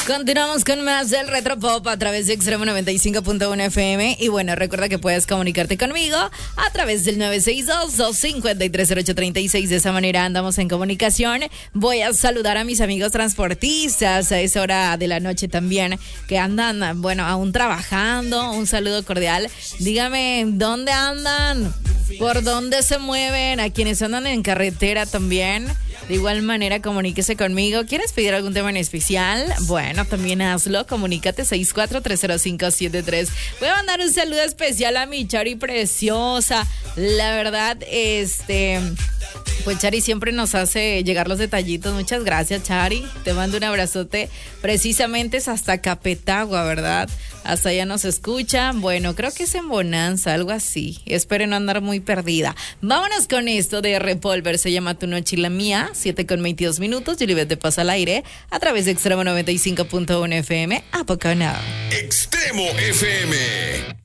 Continuamos con más del Retro Pop a través de Extremo 95.1 FM. Y bueno, recuerda que puedes comunicarte conmigo a través del 962-253-0836. De esa manera andamos en comunicación. Voy a saludar a mis amigos transportistas a esa hora de la noche también, que andan, bueno, aún trabajando. Un saludo cordial. Dígame, ¿dónde andan? ¿Por dónde se mueven? A quienes andan en carretera también. De igual manera, comuníquese conmigo. ¿Quieres pedir algún tema en especial? Bueno, también hazlo. Comunícate 64-305-73. Voy a mandar un saludo especial a mi Chari preciosa. La verdad, pues Chari siempre nos hace llegar los detallitos. Muchas gracias, Chari. Te mando un abrazote. Precisamente es hasta Capetagua, ¿verdad? Hasta allá nos escucha. Bueno, creo que es en Bonanza, algo así. Espero no andar muy perdida. Vámonos con esto de Repolver. Se llama Tu Noche y la Mía. 7:22. Yolibet te pasa al aire a través de Extremo 95.1 FM. ¿A poco no? Extremo FM.